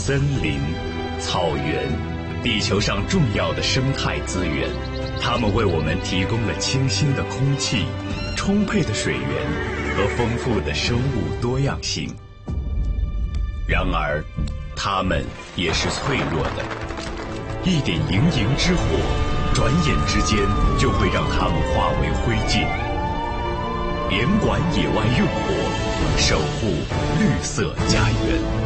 森林、草原，地球上重要的生态资源，它们为我们提供了清新的空气、充沛的水源和丰富的生物多样性。然而，它们也是脆弱的，一点营营之火，转眼之间就会让它们化为灰烬。严管野外用火，守护绿色家园。